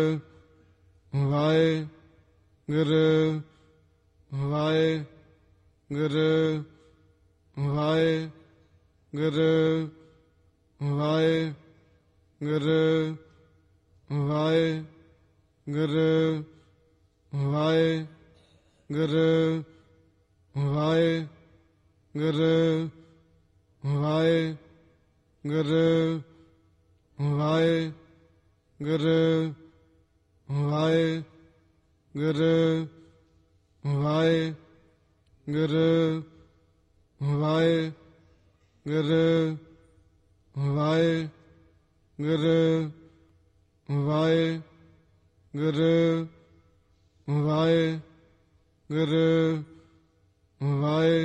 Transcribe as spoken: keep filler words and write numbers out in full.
Waheguru Waheguru Waheguru Waheguru Waheguru Waheguru Waheguru Waheguru Waheguru Waheguru Waheguru Waheguru Waheguru Waheguru Waheguru ਵਾਹਿ